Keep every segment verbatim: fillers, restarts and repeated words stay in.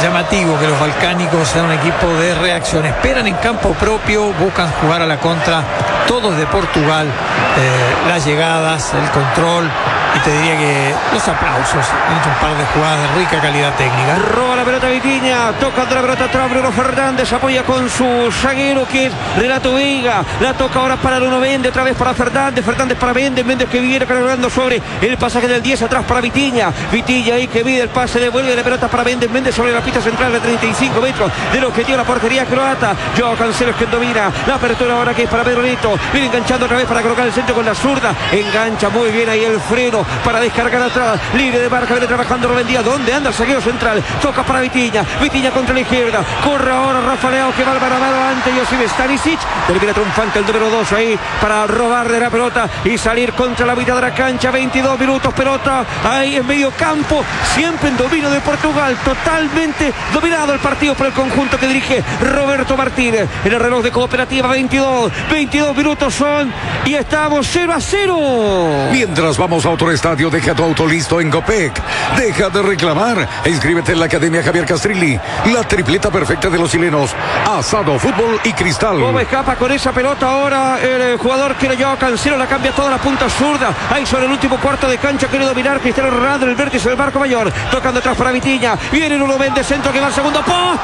llamativo que los balcánicos sean un equipo de reacción. Esperan en campo propio, buscan jugar a la contra, todos de Portugal, eh, las llegadas, el control. Y te diría que los aplausos. Han hecho un par de jugadas de rica calidad técnica. Roba la pelota Vitinha, tocando la pelota atrás Bruno Fernández, apoya con su zaguero que es Renato Veiga. La toca ahora para Bruno Méndez, otra vez para Fernández, Fernández para Méndez, Méndez que viene cargando sobre el pasaje del diez, atrás para Vitinha. Vitinha ahí que mide el pase, devuelve la pelota para Méndez, Méndez sobre la pista central de treinta y cinco metros del objetivo de la portería croata. Joao Cancelo es quien domina la apertura ahora que es para Pedro Neto. Viene enganchando otra vez para colocar el centro con la zurda. Engancha muy bien ahí el freno para descargar atrás, libre de marca, viene trabajando Rubén Díaz. ¿Dónde anda el zaguero central? Toca para Vitinha, Vitinha contra la izquierda, corre ahora Rafa Leao que va al mano ante Josip Stanisic, termina triunfante el número dos ahí para robarle la pelota y salir contra la mitad de la cancha. Veintidós minutos, pelota ahí en medio campo, siempre en dominio de Portugal, totalmente dominado el partido por el conjunto que dirige Roberto Martínez. En el reloj de Cooperativa, veintidós minutos son y estamos cero a cero. Mientras vamos a otro estadio, deja tu auto listo en Copec. Deja de reclamar e inscríbete en la Academia Javier Castrilli, la tripleta perfecta de los chilenos: asado, fútbol y cristal. ¿Cómo escapa con esa pelota ahora el jugador que le lleva Cancelo? La cambia toda la punta zurda. Ahí sobre el último cuarto de cancha quiere dominar Cristiano Ronaldo en el vértice del marco mayor. Tocando atrás para Vitinha. Viene Nuno Méndez, centro que va al segundo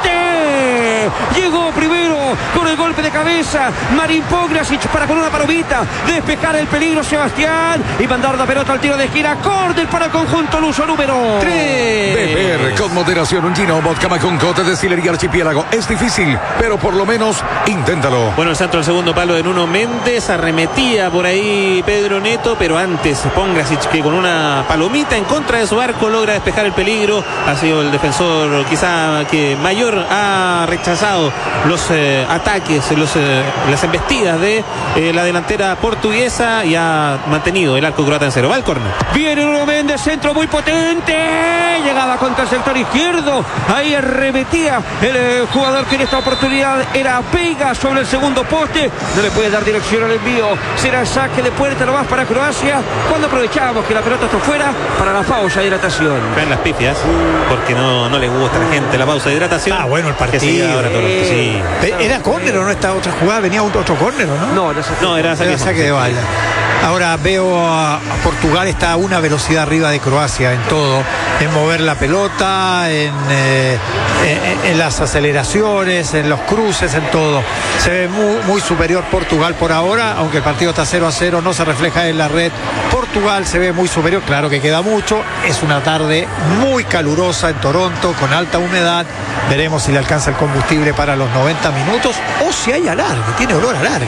poste. Llegó primero con el golpe de cabeza Marín Pograsic para con una palomita despejar el peligro Sebastián y mandar la pelota al tiro de esquina. Córner para el conjunto luso número tres. Beber con moderación un gino vodka Macunco de Destilería Archipiélago es difícil, pero por lo menos inténtalo. Bueno, el centro del segundo palo de Nuno Méndez, arremetía por ahí Pedro Neto, pero antes Pograsic, que con una palomita en contra de su arco logra despejar el peligro. Ha sido el defensor quizá que mayor ha rechazado los eh, ataques, los, eh, las embestidas de eh, la delantera portuguesa y ha mantenido el arco croata en cero. Va el córner. Viene Nuno Méndez, centro muy potente, llegaba contra el sector izquierdo, ahí arremetía el eh, jugador que en esta oportunidad era Veiga sobre el segundo poste, no le puede dar dirección al envío, será saque de puerta nomás para Croacia, cuando aprovechamos que la pelota está fuera para la pausa de hidratación. Ven las pifias, porque no, no le gusta a la gente la pausa de hidratación. Ah, bueno, el partido. Sí, ahora todo eh, sí. ¿Era córner o no esta otra jugada? ¿Venía otro córner o no? No, era saque, no, era saque, era saque de bala. Ahora veo a Portugal está a una velocidad arriba de Croacia en todo, en mover la pelota, en, eh, en, en las aceleraciones, en los cruces, en todo. Se ve muy, muy superior Portugal por ahora, aunque el partido está cero a cero, no se refleja en la red. Portugal se ve muy superior, claro que queda mucho. Es una tarde muy calurosa en Toronto, con alta humedad. Veremos si le alcanza el combustible para los noventa minutos o si hay alargue, tiene olor a alargue.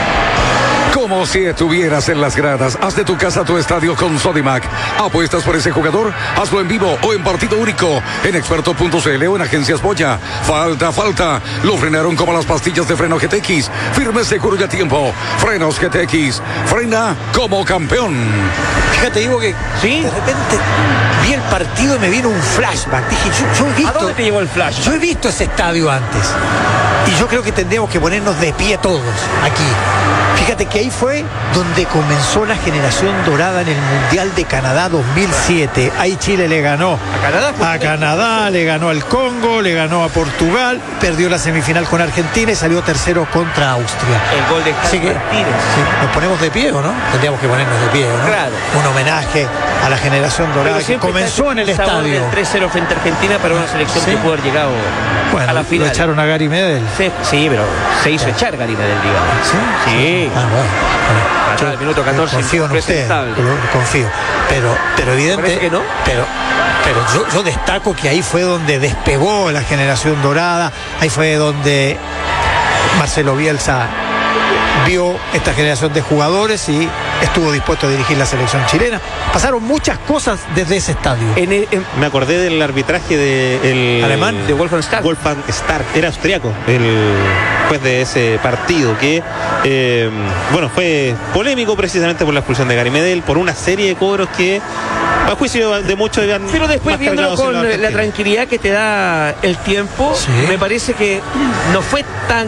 Como si estuvieras en las gradas. Haz de tu casa tu estadio con Sodimac. ¿Apuestas por ese jugador? Hazlo en vivo o en partido único en experto punto c l o en Agencias Boya. Falta, falta. Lo frenaron como las pastillas de freno G T X. Firme, seguro y a tiempo. Frenos G T X. Frena como campeón. Fíjate, digo que ¿sí? De repente vi el partido y me vino un flashback. Dije, yo, yo he visto, ¿a dónde te llevó el flash? Yo he visto ese estadio antes. Y yo creo que tendríamos que ponernos de pie todos aquí. Fíjate que ahí fue donde comenzó la generación dorada en el Mundial de Canadá dos mil siete. Ahí Chile le ganó a Canadá, a Canadá, le ganó al Congo, le ganó a Portugal, perdió la semifinal con Argentina y salió tercero contra Austria. El gol de Javi Martínez. Sí, nos ponemos de pie, ¿o no? Tendríamos que ponernos de pie, ¿no? Claro. Un homenaje a la generación dorada que comenzó en el estadio. El tres cero frente a Argentina para una selección ¿sí? que pudo haber llegado bueno, a la final. Lo echaron a Gary Medel. Sí, sí, pero se hizo sí. echar Gary Medel, digamos. Sí. Sí. Ah, bueno. Yo, el minuto catorce. Confío en usted. Confío. Pero, pero evidente. Que no. Pero, pero yo, yo destaco que ahí fue donde despegó la generación dorada. Ahí fue donde Marcelo Bielsa vio esta generación de jugadores y estuvo dispuesto a dirigir la selección chilena. Pasaron muchas cosas desde ese estadio. En el, en, me acordé del arbitraje de el alemán de Wolfgang Stark. Wolfgang Stark, era austriaco el juez de ese partido que eh, bueno, fue polémico precisamente por la expulsión de Gary Medel, por una serie de cobros que A juicio de muchos, pero después viéndolo con la, la tranquilidad que te da el tiempo, sí. Me parece que no fue tan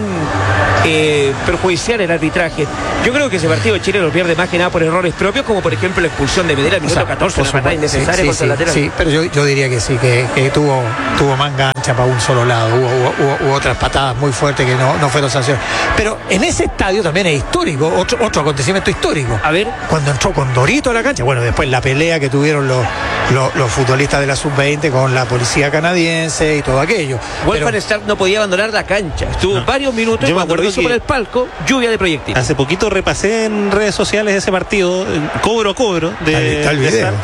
eh, perjudicial el arbitraje. Yo creo que ese partido Chile lo pierde más que nada por errores propios, como por ejemplo la expulsión de Medela al minuto o sea, catorce, una patada innecesaria sí, sí, contra el lateral. Sí, pero yo, yo diría que sí, que, que tuvo, tuvo manga ancha para un solo lado. Hubo, hubo, hubo, hubo otras patadas muy fuertes que no, no fueron sanciones. Pero en ese estadio también es histórico, otro, otro acontecimiento histórico. A ver. Cuando entró con Dorito a la cancha, bueno, después la pelea que tuvieron los, los, los futbolistas de la sub veinte con la policía canadiense y todo aquello. Wolfgang Stark no podía abandonar la cancha. Estuvo no. varios minutos y cuando lo hizo por el palco, lluvia de proyectiles. Hace poquito repasé en redes sociales ese partido, cobro a cobro, de, Ahí está el video. de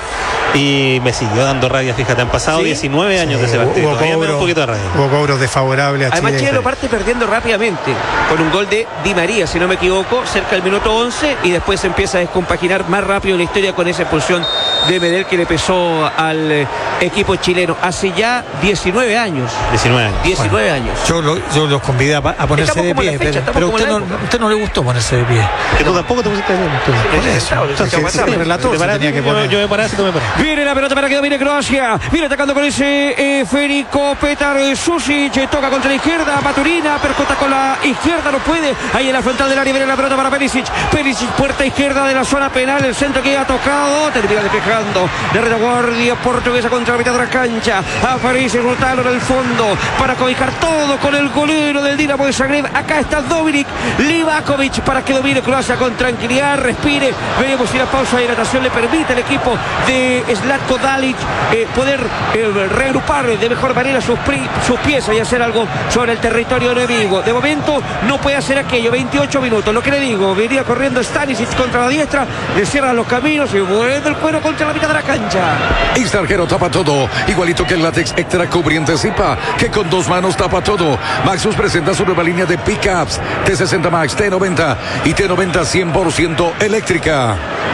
y me siguió dando rabia, fíjate, han pasado ¿Sí? diecinueve años sí, de ese partido. Hubo, cobro, un poquito de rabia. Hubo cobros desfavorables a Además, Chile. Chile lo parte perdiendo rápidamente con un gol de Di María, si no me equivoco, cerca del minuto once, y después se empieza a descompaginar más rápido la historia con esa expulsión de Medel que le pesó al eh, equipo chileno hace ya diecinueve años. diecinueve años. diecinueve bueno, años. Yo, lo, yo los convidé a, a ponerse estamos de pie, fecha, pero, pero usted no, usted no le gustó ponerse de pie. Que tú tampoco te pusiste de pie. Por eso. El relator se tenía que poner. Yo me paré, tú me paré. Viene la pelota para que domine Croacia. Viene atacando con ese eh, Federico Petar Susic. Toca contra la izquierda. Baturina. Percota con la izquierda. No puede. Ahí en la frontal del área viene la pelota para Perisic. Perisic, puerta izquierda de la zona penal. El centro que ha tocado. Termina despejando. De retaguardia portuguesa contra la mitad de la cancha. Aparece Rutalo en el fondo para cobijar todo con el golero del Dinamo de Zagreb. Acá está Dominik Livakovic para que domine Croacia con tranquilidad. Respire. Veremos si la pausa de hidratación le permite al equipo de Zlatko Dalic eh, poder eh, reagrupar de mejor manera sus, pri, sus piezas y hacer algo sobre el territorio enemigo. De momento no puede hacer aquello. veintiocho minutos, lo que le digo, venía corriendo Stanisic contra la diestra, le cierran los caminos y vuelve el cuero contra la mitad de la cancha. Stargero tapa todo, igualito que el látex extra cubriente Zipa, que con dos manos tapa todo. Maxus presenta su nueva línea de pickups T sesenta Max, T noventa y T noventa cien por ciento eléctrica.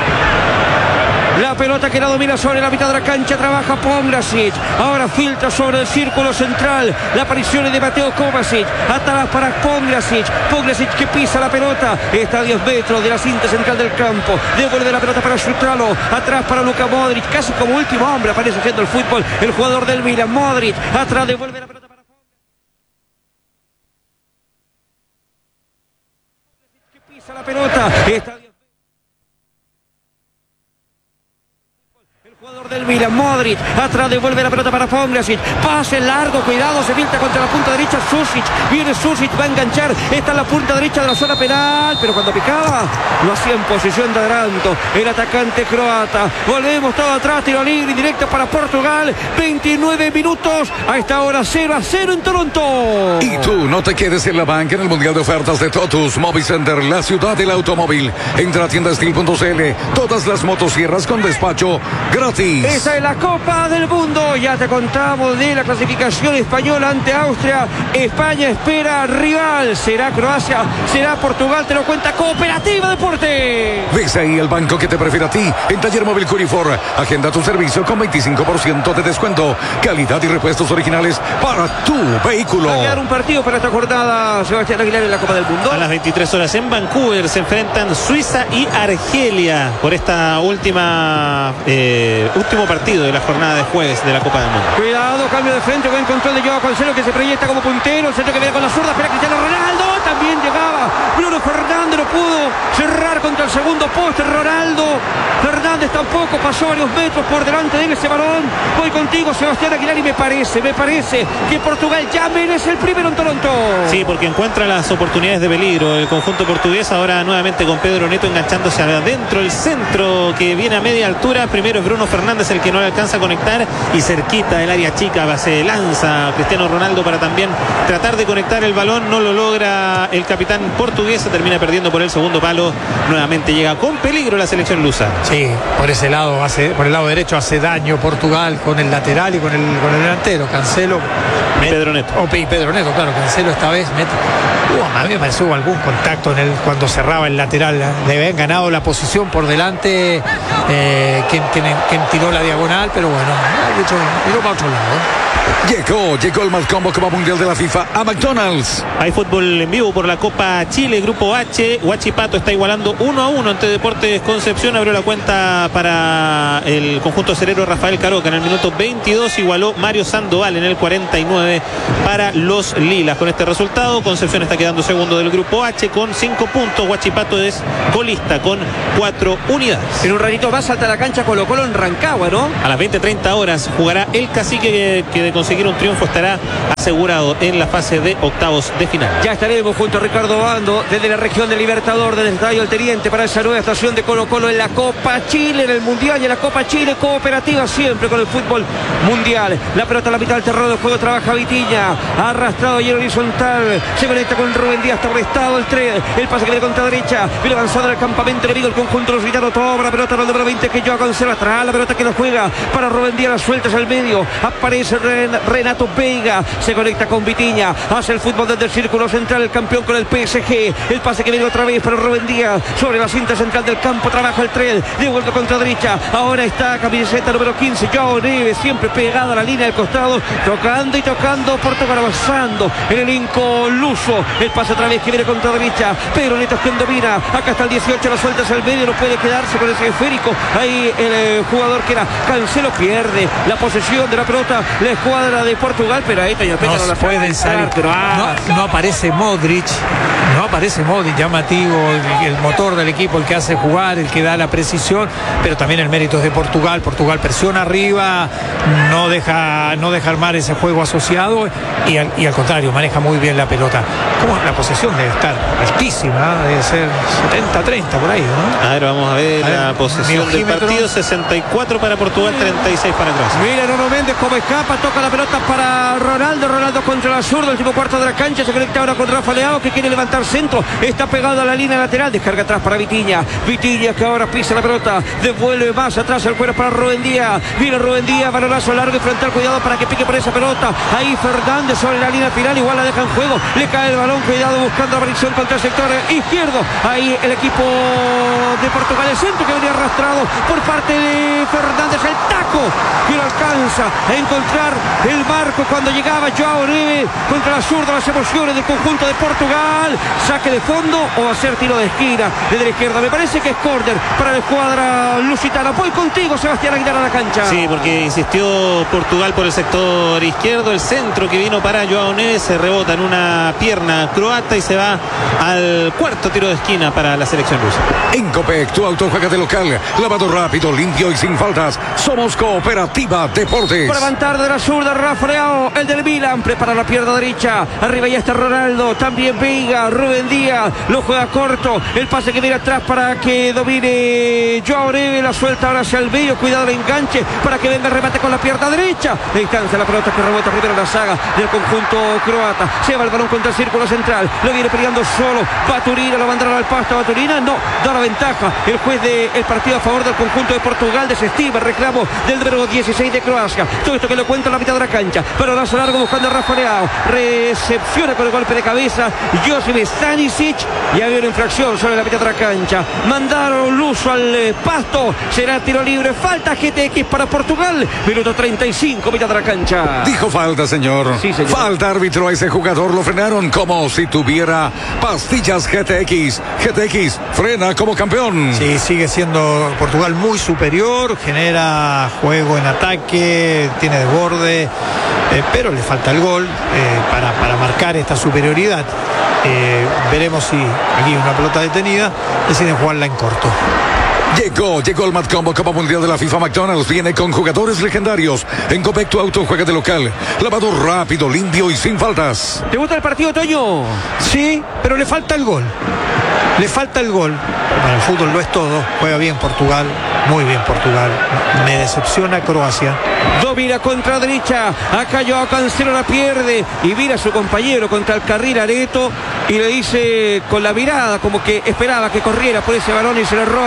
La pelota que la domina sobre la mitad de la cancha, trabaja Pongrasic. Ahora filtra sobre el círculo central. La aparición es de Mateo Kovacic. Atrás para Pongrasic. Pongrasic que pisa la pelota. Está a diez metros de la cinta central del campo. Devuelve la pelota para Šutralo. Atrás para Luka Modric. Casi como último hombre aparece haciendo el fútbol el jugador del Milan. Modric. Atrás devuelve la pelota para Pongrasic que pisa la pelota. Está jugador del Milan, Modric, atrás devuelve la pelota para Pongrasic, pase largo, cuidado, se filtra contra la punta derecha, Susic, viene Susic, va a enganchar, está en la punta derecha de la zona penal, pero cuando picaba, lo hacía en posición de adelanto, el atacante croata. Volvemos todo atrás, tiro libre, directo para Portugal, veintinueve minutos, a esta hora cero a cero en Toronto. Y tú no te quedes en la banca en el Mundial de Ofertas de Totus Movicenter, la ciudad del automóvil. Entra a tienda steel punto c l, todas las motosierras con despacho gratis. Esa es la Copa del Mundo. Ya te contamos de la clasificación española ante Austria. España espera rival. Será Croacia, será Portugal. Te lo cuenta Cooperativa Deporte. ¿Ves ahí el banco que te prefiere a ti? En Taller Móvil Curifor. Agenda tu servicio con veinticinco por ciento de descuento. Calidad y repuestos originales para tu vehículo. Va a quedar un partido para esta jornada, Sebastián Aguilar, en la Copa del Mundo. A las veintitrés horas en Vancouver se enfrentan Suiza y Argelia por esta última... Eh, último partido de la jornada de jueves de la Copa del Mundo. Cuidado, cambio de frente, buen control de Joao Cancelo que se proyecta como puntero, el centro que viene con la zurda, espera Cristiano Ronaldo, también llegaba Bruno Fernández, no pudo cerrar contra el segundo poste, Ronaldo Fernández tampoco, pasó varios metros por delante de él ese balón. Voy contigo, Sebastián Aguilar, y me parece, me parece que Portugal ya merece el primero en Toronto. Sí, porque encuentra las oportunidades de peligro el conjunto portugués, ahora nuevamente con Pedro Neto enganchándose adentro, el centro que viene a media altura, primero es Bruno Fernández el que no le alcanza a conectar, y cerquita del área chica se lanza Cristiano Ronaldo para también tratar de conectar el balón, no lo logra el capitán portugués, se termina perdiendo por el segundo palo, nuevamente llega con peligro la selección lusa. Sí, por ese lado hace, por el lado derecho hace daño Portugal con el lateral y con el, con el delantero, Cancelo y Pedro Neto. Oh, y Pedro Neto, claro, Cancelo esta vez mete. Uh, a mí me pareció algún contacto en el, cuando cerraba el lateral, le habían ganado la posición por delante, eh, quien, quien, quien tiró la diagonal, pero bueno, de hecho, miró para otro lado. Llegó, llegó el más combo Copa Mundial de la FIFA a McDonald's. Hay fútbol en vivo por por la Copa Chile, Grupo H. Huachipato está igualando uno a uno ante Deportes Concepción. Abrió la cuenta para el conjunto cerero Rafael Caroca. En el minuto veintidós igualó Mario Sandoval en el cuarenta y nueve para los Lilas. Con este resultado, Concepción está quedando segundo del Grupo H con cinco puntos. Huachipato es colista con cuatro unidades. En un ratito más salta a la cancha Colo Colo en Rancagua, ¿no? A las veinte treinta horas jugará el Cacique, que, que de conseguir un triunfo estará asegurado en la fase de octavos de final. Ya estaremos junto a Ricardo Bando desde la región del Libertador, desde el Estadio El Teniente, para esa nueva estación de Colo Colo en la Copa Chile, en el Mundial y en la Copa Chile cooperativa siempre con el fútbol mundial. La pelota a la mitad del terreno de juego, trabaja Vitiña, arrastrado y en horizontal, se conecta con Rubén Díaz, está restado el tres, el pase que viene contra derecha, viene avanzado en el campamento enemigo, el conjunto de los gitanos, toma la pelota, el número veinte que yo conserva atrás, la pelota que la juega para Rubén Díaz, la suelta al medio, aparece Renato Veiga, se conecta con Vitiña, hace el fútbol desde el círculo central, el campeón con el P S G, el pase que viene otra vez para Rubén Díaz, sobre la cinta central del campo, trabaja el tren, de vuelta contra derecha, ahora está camiseta número quince, Joao Neves, siempre pegado a la línea del costado, tocando y tocando, Portugal avanzando en el incoluso, el pase otra vez que viene contra derecha, Pedro Neto es quien domina, acá está el dieciocho, la suelta hacia el medio, no puede quedarse con ese esférico, ahí el eh, jugador que era Cancelo pierde la posesión de la pelota, la escuadra de Portugal, pero ahí está, ya no, no la pueden salir, pero no, no aparece Modric, no aparece Modric, llamativo, el, el motor del equipo, el que hace jugar, el que da la precisión, pero también el mérito es de Portugal. Portugal presiona arriba, no deja, no deja armar ese juego asociado y al, y al contrario, maneja muy bien la pelota. Como la posesión debe estar altísima, debe ser setenta treinta por ahí, ¿no? A ver, vamos a ver, a ver la posesión del partido, sesenta y cuatro para Portugal, treinta y seis para Croacia. Mira Nuno Méndez cómo escapa, toca la pelota para Ronaldo, Ronaldo contra la zurda, el último cuarto de la cancha, se conecta ahora con Rafa Leao que quiere levantar centro, está pegado a la línea lateral, descarga atrás para Vitiña, Vitiña que ahora pisa la pelota, devuelve más atrás el cuero para Rubén Díaz, viene Rubén Díaz, balonazo largo y frontal, cuidado para que pique por esa pelota, ahí Fernández sobre la línea final, igual la deja en juego, le cae el balón, cuidado buscando aparición contra el sector izquierdo, ahí el equipo de Portugal, el centro que venía arrastrado por parte de Fernández, el taco que lo alcanza a encontrar el marco cuando llegaba Joao Neves contra la zurda, las emociones del conjunto de Portugal, saque de fondo o hacer tiro de esquina desde la izquierda, me parece que es córner para la escuadra lusitana. Voy contigo, Sebastián Aguilar, a la cancha. Sí, porque insistió Portugal por el sector izquierdo, el centro que vino para Joao Neves se rebota en una pierna croata y se va al cuarto tiro de esquina para la selección rusa. En Copec, tu auto juega de local, lavado rápido, limpio y sin faltas. Somos Cooperativa Deportes. Para levantar de la zurda, Rafa Leao, el del Milan, prepara la pierna derecha, arriba ya está Ronaldo, también Veiga, Rubén Díaz, lo juega corto, el pase que viene atrás para que domine Joao Neves, la suelta ahora hacia el medio, cuidado el enganche, para que venga el remate con la pierna derecha, le distancia la pelota que rebota primero la saga del conjunto croata, se va el balón contra el círculo central, lo viene peleando solo, Baturina, lo mandaron al pasto, Baturina no, da la ventaja, el juez del partido a favor del conjunto de Portugal, desestima el reclamo del número dieciséis de Croacia, todo esto que lo cuenta en la mitad de la cancha, pero lazo largo buscando a Rafa Leao, recepciona con el golpe de cabeza Josip Stanisic y había una infracción sobre la mitad de la cancha, mandaron Luso al eh, pasto, será tiro libre, falta G T X para Portugal, minuto treinta y cinco, mitad de la cancha. Dijo falta, señor. Sí, señor. Falta, árbitro, a ese jugador lo frenaron como si tuviera pastillas G T X. G T X frena como campeón. Sí, sigue siendo Portugal muy superior, genera juego en ataque, tiene desborde, eh, pero le falta el gol eh, para, para marcar esta superioridad. Eh, veremos si aquí una pelota detenida deciden jugarla en corto. Llegó, llegó el Mad Combo Copa Mundial de la FIFA. McDonald's viene con jugadores legendarios. En Copec, tu auto juega de local. Lavado rápido, limpio y sin faltas. ¿Te gusta el partido, Toño? Sí, pero le falta el gol. Le falta el gol. Bueno, el fútbol lo es todo. Juega bien Portugal, muy bien Portugal. Me decepciona Croacia. Domina contra derecha. Acá Joao Cancelo la pierde. Y mira a su compañero contra el carril Areto. Y le dice con la mirada como que esperaba que corriera por ese balón y se le roban fácilmente.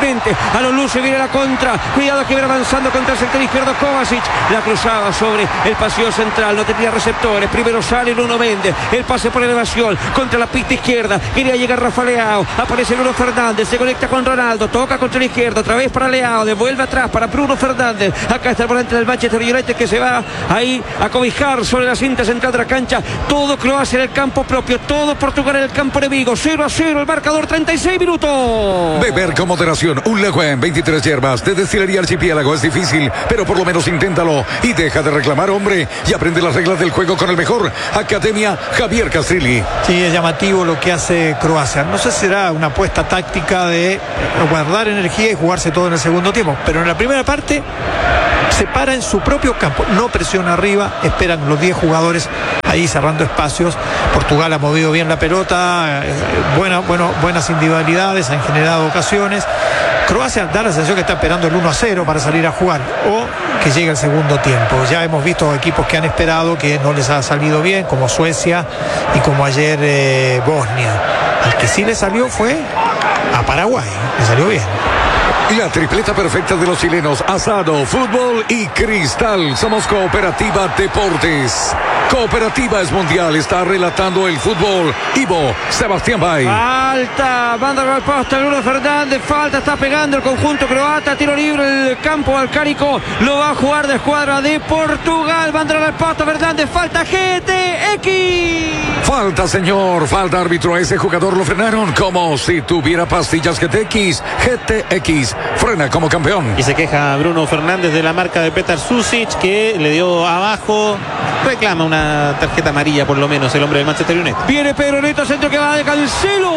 finalmente a los luces viene la contra. Cuidado que viene avanzando contra el sector izquierdo Kovacic. La cruzaba sobre el pasillo central. No tenía receptores. Primero sale Nuno Méndez. El pase por elevación contra la pista izquierda. Quería llegar Rafa Leao. Aparece Bruno Fernández. Se conecta con Ronaldo. Toca contra la izquierda. Otra vez para Leao. Devuelve atrás para Bruno Fernández. Acá está el volante del Manchester United que se va ahí a cobijar sobre la cinta central de la cancha. Todo Croacia en el campo propio. Todo Portugal en el campo enemigo. cero a cero el marcador. treinta y seis minutos. Beber con moderación. Un Legüen veintitrés hierbas de Destilería Archipiélago. Es difícil, pero por lo menos inténtalo. Y deja de reclamar, hombre. Y aprende las reglas del juego con el mejor. Academia Javier Castrilli. Sí, es llamativo lo que hace Croacia. No sé si será una apuesta táctica de guardar energía y jugarse todo en el segundo tiempo. Pero en la primera parte se para en su propio campo. No presiona arriba. Esperan los diez jugadores ahí cerrando espacios. Portugal ha movido bien la pelota. Buena, bueno, buenas individualidades. Han generado ocasiones. Croacia da la sensación que está esperando el uno a cero para salir a jugar o que llegue el segundo tiempo. Ya hemos visto equipos que han esperado que no les ha salido bien, como Suecia y como ayer eh, Bosnia. Al que sí le salió fue a Paraguay, le salió bien. La tripleta perfecta de los chilenos: asado, fútbol y cristal. Somos Cooperativa Deportes. Cooperativa es mundial, está relatando el fútbol. Ivo Sebastián Bay. Falta, manda al poste Bruno Fernández, falta, está pegando el conjunto croata, tiro libre el campo Alcárico, lo va a jugar de escuadra de Portugal, manda al poste Fernández, falta G T X. Falta, señor, falta, árbitro. A ese jugador lo frenaron como si tuviera pastillas G T X. G T X frena como campeón. Y se queja Bruno Fernández de la marca de Petar Susic, que le dio abajo. Reclama una tarjeta amarilla por lo menos el hombre del Manchester United. Viene Pedro Neto, centro que va de Cancelo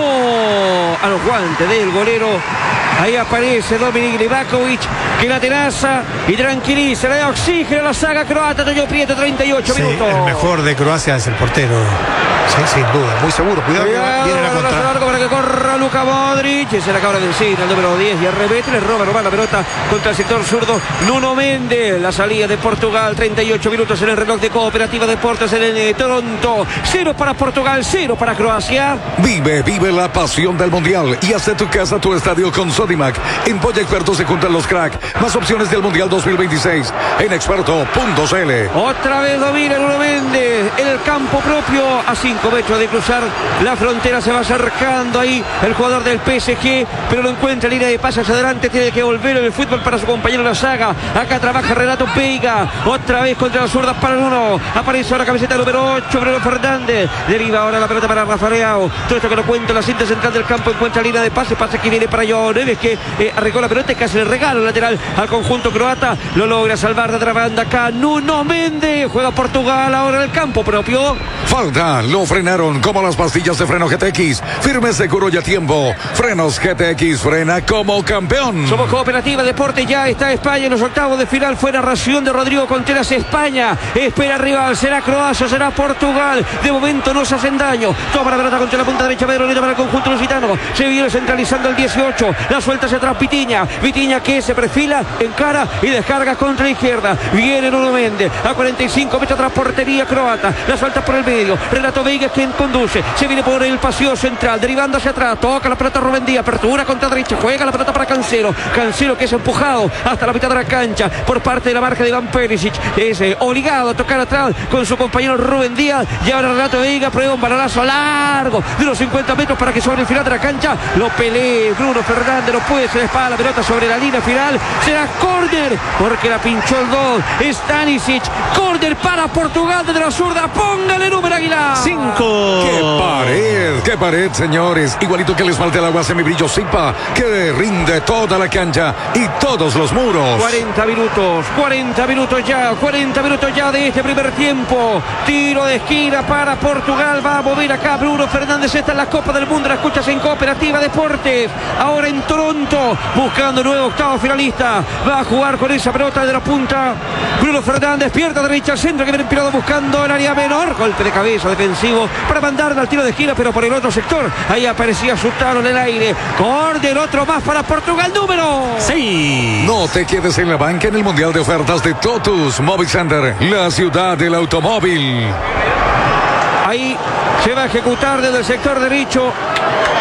a los guantes del golero. Ahí aparece Dominik Livakovic, que la tenaza y tranquiliza, le da oxígeno a la saga croata. Toyo Prieto, treinta y ocho sí, minutos. El mejor de Croacia es el portero. Sí, sin duda, muy seguro. Cuidado, Cuidado, viene la contra. largo para que corra Luka Modric. Se la acaba de decir el número diez y arremete, le roba, roba la pelota contra el sector zurdo Nuno Méndez. La salida de Portugal, treinta y ocho minutos en el reloj de Cooperativa Deportes en el eh, Toronto. Cero para Portugal, cero para Croacia. Vive, vive la pasión del mundial y hace tu casa tu estadio con Sodimac. En Polla Experto se juntan los crack. Más opciones del mundial dos mil veintiséis en experto punto c l. Otra vez domina Nuno Méndez en el campo propio a cinco metros de cruzar la frontera. Se va acercando ahí el jugador del P S G, pero lo encuentra en línea de pase hacia adelante. Tiene que volver el fútbol para su compañero la saga. Acá trabaja Renato Veiga, otra vez contra las zurdas para el uno. Aparece ahora camiseta número ocho Bruno Fernández. Deriva ahora la pelota para Rafa Leao. Todo esto que lo cuenta la cinta central del campo. Encuentra línea de pase, pase que viene para Joao Neves, que eh, arregló la pelota y casi le regala el lateral al conjunto croata. Lo logra salvar de otra banda acá Nuno Méndez. Juega Portugal ahora en el campo propio. Falta, lo frenaron como las pastillas de freno G T X. Firme, seguro y a tiempo. Frenos G T X, frena como campeón. Somos Cooperativa Deporte, ya está España en los octavos de final. Fue narración de Rodrigo Contreras. España espera rival, será Croacia, será Portugal. De momento no se hacen daño. Toma la pelota contra la punta derecha, Pedro Neto para el conjunto lusitano. Se viene centralizando el dieciocho. La suelta hacia atrás Vitiña. Vitiña que se perfila, encara y descarga contra la izquierda. Viene Nuno Méndez a cuarenta y cinco metros tras portería croata. La suelta por el medio. Renato Veiga es quien conduce. Se viene por el pasillo central, derivando hacia atrás. Toca la pelota Rubén Díaz. Apertura contra derecha. Juega la pelota para Cancelo. Cancelo que es empujado hasta la mitad de la cancha por parte de la marca de Iván Perisic. Es eh, obligado a tocar atrás con su compañero Rubén Díaz. Y ahora Renato Veiga prueba un balonazo largo de los cincuenta metros para que sobre el final de la cancha lo pelee Bruno Fernández. No puede, se le espada la pelota sobre la línea final. Será córner porque la pinchó el dos. Stanisic. Córner para Portugal desde la zurda. Póngale número Aguilar. Cinco. ¡Qué pared! ¡Qué pared, señores! Igualito que les falta el agua semibrillo Zipa, que rinde toda la cancha y todos los muros. cuarenta minutos, cuarenta minutos ya, cuarenta minutos ya de este primer tiempo. Tiro de esquina para Portugal. Va a mover acá Bruno Fernández. Está en la Copa del Mundo. La escuchas en Cooperativa Deportes. Ahora en Toronto, buscando nuevo octavo finalista. Va a jugar con esa pelota de la punta. Bruno Fernández, pierna derecha al centro, que viene empinado buscando el área menor. Golpe de cabeza defensivo para mandarle al tiro de esquina, pero por el otro sector. Ahí aparecía Sutaro en el aire. Córner, otro más para Portugal, número seis. No te quedes en la banca en el Mundial de Ofertas de Totus Mobile Center, la ciudad del automóvil. Ahí se va a ejecutar desde el sector derecho. Ahora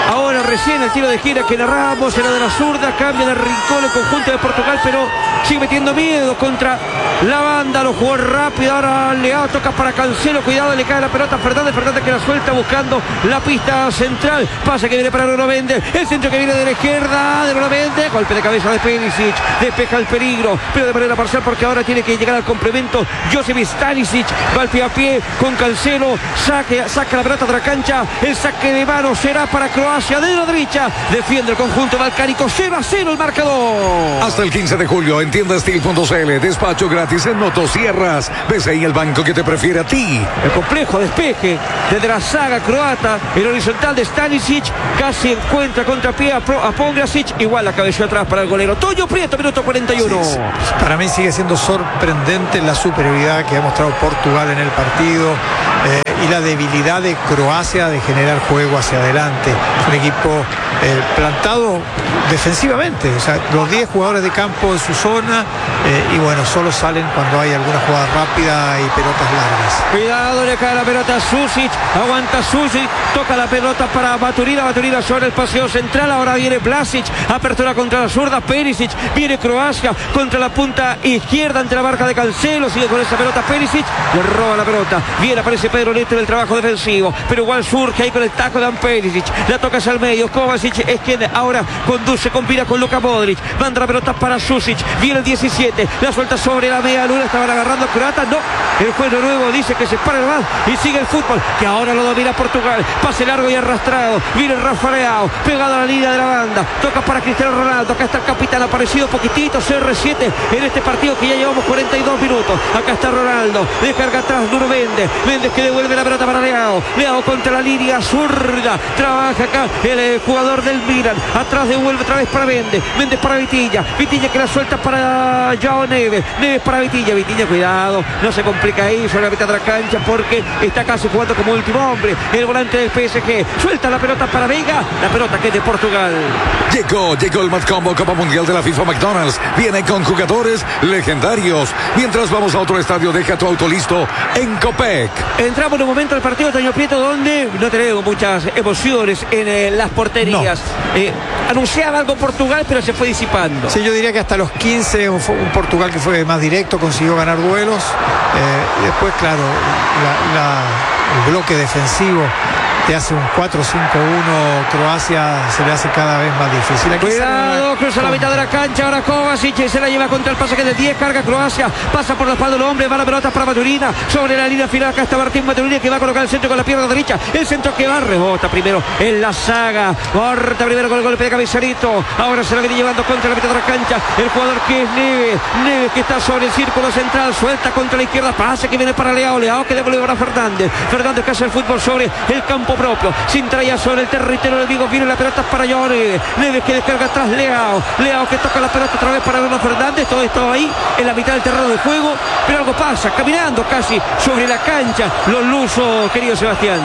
recién el tiro de gira que narramos, era de la zurda, cambia de rincón el conjunto de Portugal, pero sigue metiendo miedo contra la banda, lo jugó rápido, ahora Leao toca para Cancelo, cuidado, le cae la pelota a Fernández, Fernández que la suelta buscando la pista central, pasa que viene para Nuno Mendes, el centro que viene de la izquierda de Nuno Mendes, golpe de cabeza de Perisic, despeja el peligro, pero de manera parcial porque ahora tiene que llegar al complemento Josip Stanisic, va al pie a pie con Cancelo, saque, saca la pelota de la cancha, el saque de mano será para Croacia de la derecha, defiende el conjunto balcánico, cero a cero el marcador. Hasta el quince de julio en tienda steel punto c l, despacho gratis en motosierras, ves ahí el banco que te prefiere a ti. El complejo despeje desde la saga croata, el horizontal de Stanisic, casi encuentra contrapié a, a Pongrasic, igual la cabeza atrás para el golero. Toño Prieto, minuto cuarenta y uno. Sí, sí. Para mí sigue siendo sorprendente la superioridad que ha mostrado Portugal en el partido eh, y la debilidad de Croacia de generar juego hacia adelante. Es un equipo eh, plantado defensivamente, o sea, los diez jugadores de campo en su zona eh, y bueno, solo salen cuando hay alguna jugada rápida y pelotas largas. Cuidado, le cae la pelota a Susic, aguanta Susic, toca la pelota para Baturina, Baturina sobre el paseo central, ahora viene Vlasic, apertura contra la zurda, Perisic, viene Croacia contra la punta izquierda ante la marca de Cancelo, sigue con esa pelota Perisic, le roba la pelota, viene, aparece Pedro Neto en el trabajo defensivo, pero igual surge ahí con el taco de Perisic, la toca hacia el medio, Kovacic es quien ahora conduce, combina con Luka Modric, manda la pelota para Susic, viene el diecisiete, la suelta sobre la media luna, estaban agarrando croata, no, el juez nuevo dice que se para el más y sigue el fútbol, que ahora lo domina Portugal, pase largo y arrastrado, viene Rafa Leao, pegado a la línea de la banda, toca para Cristiano Ronaldo, acá está el capitán, aparecido poquitito, C R siete en este partido que ya llevamos cuarenta y dos minutos, acá está Ronaldo, descarga atrás Nuno Mendes, Mendes que devuelve la pelota para Leao, Leao contra la línea zurda, trabaja acá el, el jugador del Milan, atrás devuelve otra vez para Mendes, Mendes para Vitilla, Vitilla que la suelta para Joao Neves, Neves para Vitilla, Vitilla cuidado, no se complica ahí sobre la mitad de la cancha porque está casi jugando como último hombre, el volante del P S G, suelta la pelota para Vega, la pelota que es de Portugal. Llegó, llegó el Match Combo Copa Mundial de la FIFA McDonald's, viene con jugadores legendarios, mientras vamos a otro estadio, deja tu auto listo en Copec. Entramos en un momento del partido, Toño Prieto, donde no tenemos muchas emociones en eh, las porterías. No. Eh, anunciaba algo Portugal, pero se fue disipando. Sí, yo diría que hasta los quince un, un Portugal que fue más directo, consiguió ganar duelos. Eh, y después, claro, la, la, el bloque defensivo te hace un cuatro cinco uno, Croacia se le hace cada vez más difícil. Aquí cuidado, cruza la mitad de la cancha, ahora Kovacic se la lleva contra el pasaje del diez, carga Croacia, pasa por la espalda del hombre, va la pelota para Baturina, sobre la línea final, acá está Martín Baturina que va a colocar el centro con la pierna derecha, el centro que va, rebota primero en la saga, corta primero con el golpe de cabezarito, ahora se la viene llevando contra la mitad de la cancha, el jugador que es Neves, Neves que está sobre el círculo central, suelta contra la izquierda, pase que viene para Leao, Leao que devuelve para Fernández, Fernández que hace el fútbol sobre el campo propio, sin traía sobre el territorio del Vigo, viene la pelota para Joao Neves, Neves que descarga atrás Leao, Leao que toca la pelota otra vez para Bruno Fernández, todo esto ahí en la mitad del terreno de juego, pero algo pasa, caminando casi sobre la cancha los lusos, querido Sebastián.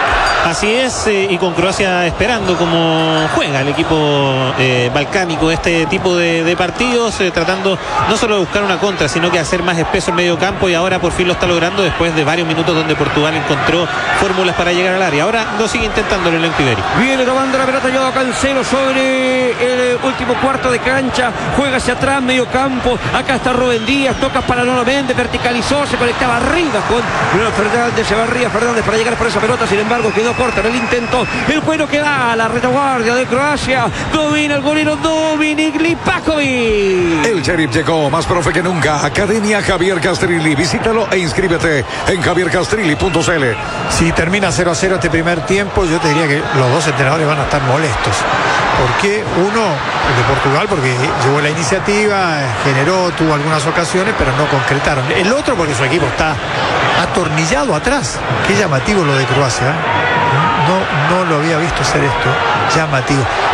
Así es, eh, y con Croacia esperando cómo juega el equipo eh, balcánico este tipo de, de partidos, eh, tratando no solo de buscar una contra, sino que hacer más espeso el medio campo, y ahora por fin lo está logrando después de varios minutos donde Portugal encontró fórmulas para llegar al área. Ahora lo sigue intentando el elenco ibérico. Viene tomando la pelota Joao Cancelo sobre el último cuarto de cancha, juega hacia atrás, medio campo, acá está Rubén Díaz, toca para Nuno Mendes, verticalizó, se conectaba arriba con Bruno Fernández, se va arriba Fernández para llegar por esa pelota, sin embargo quedó corta en el intento, el cuero que va a la retaguardia de Croacia, domina el golero Dominik Lipakovic. El Sheriff llegó más profe que nunca, Academia Javier Castrilli, visítalo e inscríbete en javier castrilli punto c l. Si termina cero a cero este primer tiempo, yo te diría que los dos entrenadores van a estar molestos. Porque uno, el de Portugal, porque llevó la iniciativa, generó, tuvo algunas ocasiones, pero no concretaron. El otro porque su equipo está atornillado atrás. Qué llamativo lo de Croacia, ¿eh? No, no lo había visto hacer esto, llamativo.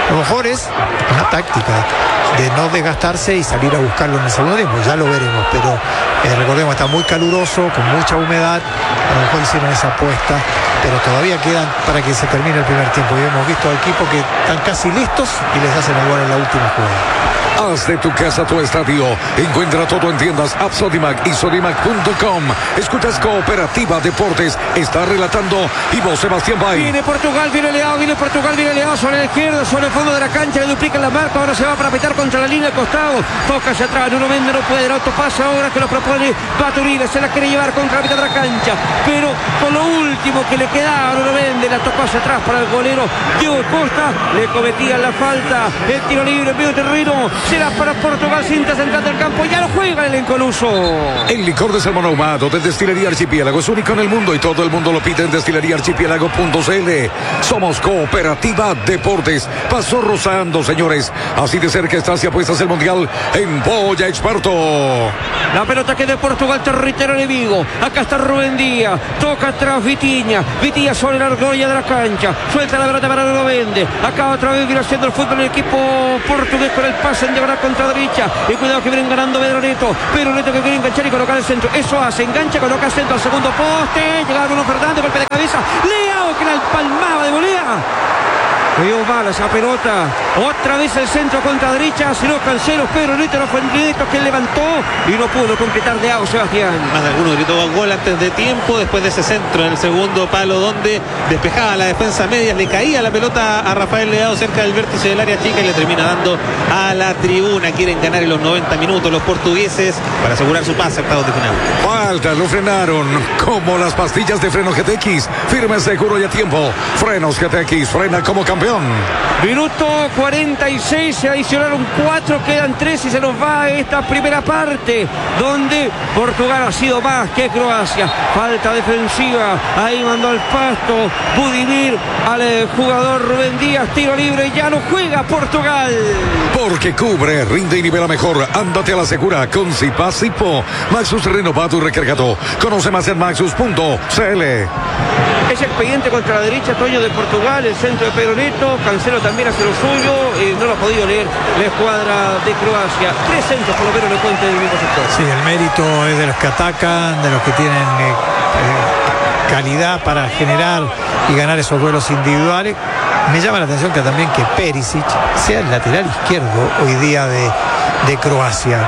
A lo mejor es una táctica de no desgastarse y salir a buscarlo en el segundo tiempo, ya lo veremos, pero eh, recordemos, está muy caluroso, con mucha humedad, a lo mejor hicieron esa apuesta, pero todavía quedan para que se termine el primer tiempo, y hemos visto equipos que están casi listos y les hacen el gol en la última jugada. Haz de tu casa tu estadio. Encuentra todo en tiendas App Sodimac y Sodimac punto com. Escuchas Cooperativa Deportes. Está relatando Ivo Sebastián Bay. Viene Portugal, viene Leao, viene Portugal, viene Leao sobre la izquierda, sobre el fondo de la cancha, le duplican la marca, ahora se va para meter contra la línea al costado, toca hacia atrás, Nuno Mendes no puede, el autopase ahora que lo propone Baturina, se la quiere llevar contra la mitad de la cancha, pero con lo último que le quedaba a Nuno Mendes, la tocó hacia atrás para el golero Diego Costa, le cometían la falta, el tiro libre en medio terreno, será para Portugal, cinta central del campo, ya lo juega el Incoluso. El licor de salmón ahumado de Destilería Archipiélago es único en el mundo y todo el mundo lo pide en destilería archipiélago punto c l. Somos Cooperativa Deportes. Pasó rozando, señores. Así de cerca está si apuestas el mundial en Boya Experto. La pelota que de Portugal, territorio enemigo. Acá está Rubén Díaz. Toca atrás Vitinha. Vitinha sobre la argolla de la cancha. Suelta la pelota para Nuno Mendes. Acá otra vez viene haciendo el fútbol el equipo portugués con el pase en diagonal contra derecha. Y cuidado que vienen ganando Pedro Neto. Pedro Neto que quiere enganchar y colocar el centro. Eso hace. Engancha, coloca el centro al segundo poste. Llega Bruno Fernández, golpe de cabeza. Leao que la empalmaba de volea. Cuidó mal esa pelota. Otra vez el centro contra derecha. Si no, Cancelo, Pedro Neto, no fue Neto que levantó y no pudo concretar de Leao, Sebastián. Más de alguno gritó gol antes de tiempo, después de ese centro en el segundo palo donde despejaba la defensa media, le caía la pelota a Rafael Leao cerca del vértice del área chica y le termina dando a la tribuna. Quieren ganar en los noventa minutos los portugueses para asegurar su pase a octavos de final. Falta, lo frenaron como las pastillas de freno G T X. Firme, seguro y a tiempo. Frenos G T X, frena como campeón. Minuto cuarenta y seis, se adicionaron cuatro, quedan tres y se nos va esta primera parte donde Portugal ha sido más que Croacia. Falta defensiva, ahí mandó al pasto Budimir al eh, jugador Rubén Díaz, tiro libre, ya no juega Portugal. Porque cubre, rinde y nivela mejor. Ándate a la segura con Zipa Zipo. Maxus renovado y recargado. Conoce más en maxus punto c l. Ese expediente contra la derecha, Toño, de Portugal, el centro de Pedro Neto, Cancelo también hace lo suyo, eh, no lo ha podido leer la escuadra de Croacia. Tres centros por lo menos le cuenta del mismo sector. Sí, el mérito es de los que atacan, de los que tienen eh, eh, calidad para generar y ganar esos duelos individuales. Me llama la atención que también que Perisic sea el lateral izquierdo hoy día de, de Croacia.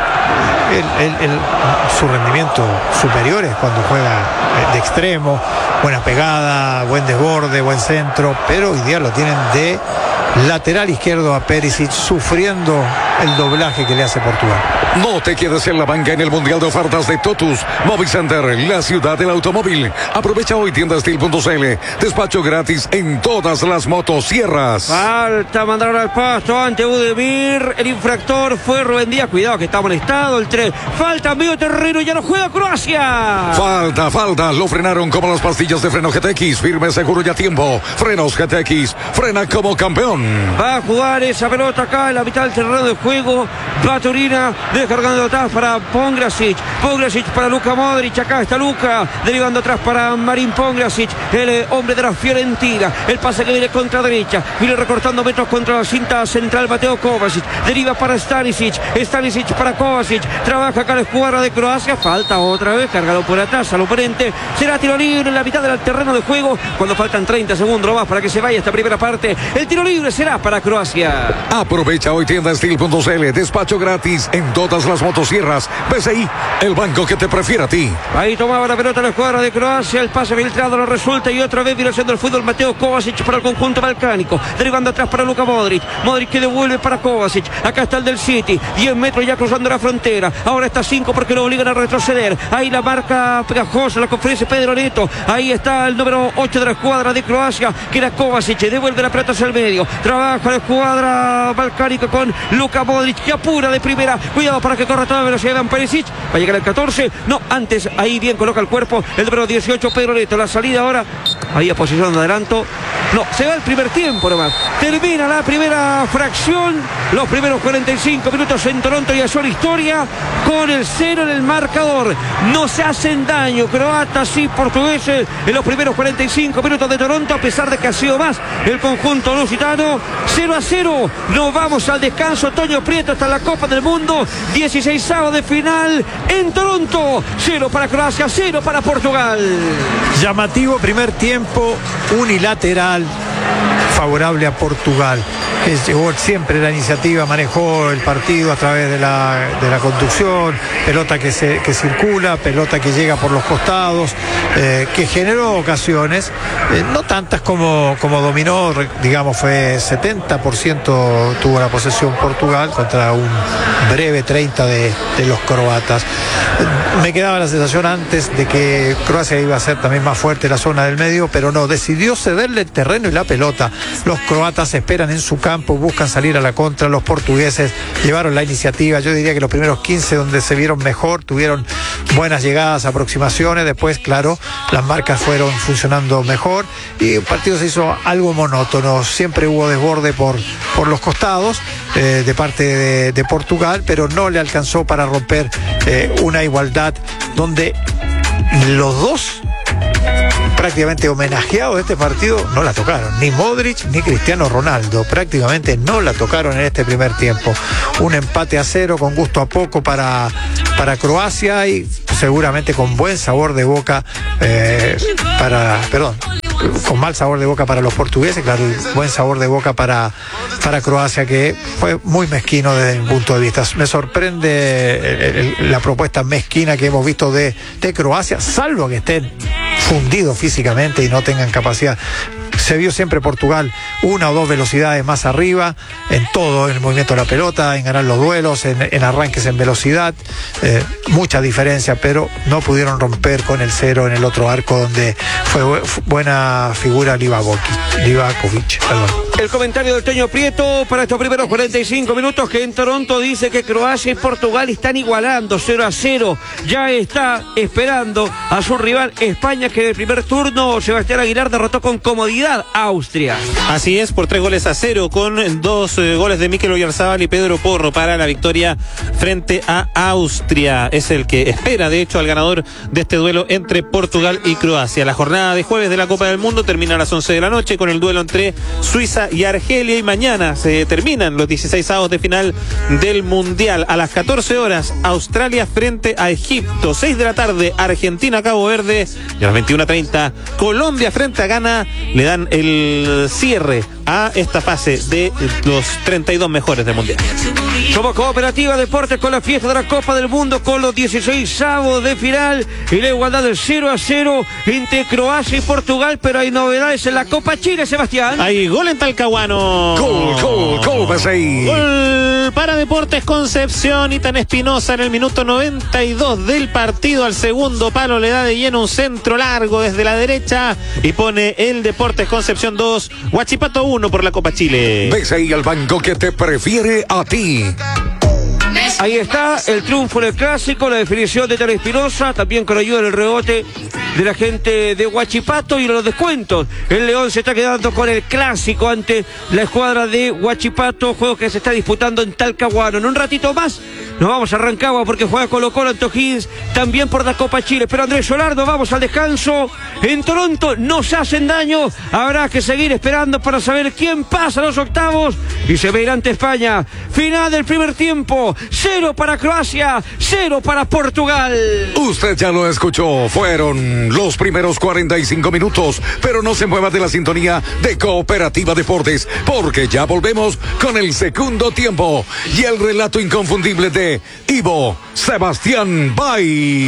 El, el, el, su rendimiento superior es cuando juega de extremo, buena pegada, buen desborde, buen centro, pero hoy día lo tienen de lateral izquierdo a Perisic, sufriendo el doblaje que le hace Portugal. No te quedes en la banca en el Mundial de Ofertas de Totus Movicenter, la ciudad del automóvil. Aprovecha hoy tienda steel punto c l. Despacho gratis en todas las motosierras. Falta, mandaron al pasto ante Budimir. El infractor fue Rubén Díaz. Cuidado que está amonestado el tres. Falta medio terreno, ya no juega Croacia. Falta, falta. Lo frenaron como las pastillas de freno G T X. Firme, seguro y a tiempo. Frenos G T X. Frena como campeón. Va a jugar esa pelota acá en la mitad del terreno de juego. Baturina descargando atrás para Pongrasic. Pongrasic para Luka Modric. Acá está Luka derivando atrás para Marín Pongrasic, el eh, hombre de la Fiorentina. El pase que viene contra derecha. Viene recortando metros contra la cinta central Mateo Kovacic. Deriva para Stanisic. Stanisic para Kovacic. Trabaja acá la escuadra de Croacia. Falta otra vez. Cargado por atrás al oponente. Será tiro libre en la mitad del terreno de juego. Cuando faltan treinta segundos más para que se vaya esta primera parte. El tiro libre será para Croacia. Aprovecha hoy tienda steel punto c l. Despacho gratis en todas las motosierras. B C I, el banco que te prefiere a ti. Ahí tomaba la pelota la escuadra de Croacia. El pase filtrado no resulta y otra vez viene haciendo el fútbol Mateo Kovacic para el conjunto balcánico. Derivando atrás para Luka Modric. Modric que devuelve para Kovacic. Acá está el del City. diez metros ya cruzando la frontera. Ahora está cinco porque lo obligan a retroceder. Ahí la marca pegajosa, la que ofrece Pedro Neto. Ahí está el número ocho de la escuadra de Croacia, que era Kovacic. Devuelve la pelota hacia el medio. Trabaja la escuadra balcánica con Luka Modric, que apura de primera. Cuidado para que corra toda velocidad Van Perisic. Va a llegar el catorce. No, antes ahí bien coloca el cuerpo el número dieciocho Pedro Neto. La salida ahora. Ahí a posición de adelanto. No, se va el primer tiempo nomás. Termina la primera fracción. Los primeros cuarenta y cinco minutos en Toronto ya son historia con el cero en el marcador. No se hacen daño croatas y portugueses en los primeros cuarenta y cinco minutos de Toronto, a pesar de que ha sido más el conjunto lusitano. cero a cero. Nos vamos al descanso. Toño Prieto está en la Copa del Mundo. dieciseisavo de final en Toronto. Cero para Croacia, cero para Portugal. Llamativo primer tiempo unilateral favorable a Portugal, que llevó siempre la iniciativa, manejó el partido a través de la, de la conducción, pelota que, se, que circula, pelota que llega por los costados, eh, que generó ocasiones, eh, no tantas como, como dominó, digamos fue setenta por ciento tuvo la posesión Portugal contra un breve treinta por ciento de, de los croatas. Me quedaba la sensación antes de que Croacia iba a ser también más fuerte en la zona del medio, pero no, decidió cederle el terreno y la pelota. Los croatas esperan en su campo, buscan salir a la contra, los portugueses llevaron la iniciativa. Yo diría que los primeros quince donde se vieron mejor, tuvieron buenas llegadas, aproximaciones, después claro, las marcas fueron funcionando mejor y el partido se hizo algo monótono, siempre hubo desborde por, por los costados eh, de parte de, de Portugal, pero no le alcanzó para romper eh, una igualdad donde los dos prácticamente homenajeados de este partido no la tocaron, ni Modric ni Cristiano Ronaldo, prácticamente no la tocaron en este primer tiempo. Un empate a cero con gusto a poco para, para Croacia y seguramente con buen sabor de boca eh, para, perdón, con mal sabor de boca para los portugueses, claro, buen sabor de boca para, para Croacia, que fue muy mezquino desde mi punto de vista. Me sorprende el, el, la propuesta mezquina que hemos visto de, de Croacia, salvo que estén fundidos físicamente y no tengan capacidad. Se vio siempre Portugal una o dos velocidades más arriba en todo, en el movimiento de la pelota, en ganar los duelos, en, en arranques en velocidad, eh, mucha diferencia, pero no pudieron romper con el cero en el otro arco donde fue bu buena figura Livakovic. Livakovic, perdón. El comentario del Toño Prieto para estos primeros cuarenta y cinco minutos, que en Toronto dice que Croacia y Portugal están igualando cero a cero. Ya está esperando a su rival España, que en el primer turno Sebastián Aguilar derrotó con comodidad a Austria. Así es, por tres goles a cero, con dos eh, goles de Mikel Oyarzabal y Pedro Porro para la victoria frente a Austria. Es el que espera, de hecho, al ganador de este duelo entre Portugal y Croacia. La jornada de jueves de la Copa del Mundo termina a las once de la noche con el duelo entre Suiza y Argelia, y mañana se terminan los dieciseisavos de final del Mundial. A las catorce horas, Australia frente a Egipto. seis de la tarde, Argentina, Cabo Verde. Y a las veintiuna treinta, Colombia frente a Ghana. Le dan el cierre a esta fase de los treinta y dos mejores del Mundial. Somos Cooperativa Deportes con la fiesta de la Copa del Mundo, con los dieciseisavos de final y la igualdad del cero a cero entre Croacia y Portugal, pero hay novedades en la Copa Chile, Sebastián. Hay gol en Talcahuano. Gol, gol, gol, Besey. Gol para Deportes Concepción. Itan Espinosa en el minuto noventa y dos del partido, al segundo palo le da de lleno un centro largo desde la derecha y pone el Deportes Concepción dos, Huachipato uno por la Copa Chile. Besey, al banco que te prefiere a ti. Ahí está el triunfo en el clásico, la definición de Itan Espinosa, también con ayuda del rebote de la gente de Huachipato y los descuentos. El León se está quedando con el clásico ante la escuadra de Huachipato, juego que se está disputando en Talcahuano. En un ratito más nos vamos a Rancagua porque juega Colo Colo ante O'Higgins, también por la Copa Chile. Pero Andrés Solardo, vamos al descanso. En Toronto no se hacen daño, habrá que seguir esperando para saber quién pasa a los octavos y se verá ante España. Final del primer tiempo, cero para Croacia, cero para Portugal. Usted ya lo escuchó, fueron los primeros cuarenta y cinco minutos, pero no se mueva de la sintonía de Cooperativa Deportes, porque ya volvemos con el segundo tiempo y el relato inconfundible de Ivo Sebastián Bay.